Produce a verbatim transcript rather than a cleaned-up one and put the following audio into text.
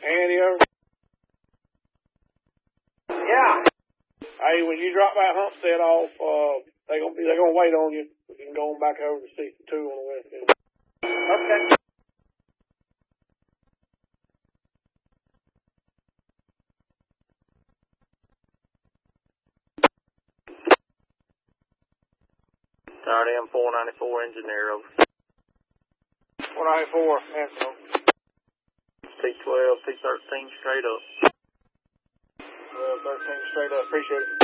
Andy over? Yeah. Hey, when you drop that hump set off, uh, they gonna be they gonna wait on you. You can go on back over to sixty-two on the west end. Okay. Tower M four ninety-four engineer over. four ninety-four, Anthony. T twelve, T thirteen straight up. twelve, thirteen straight up. Appreciate it.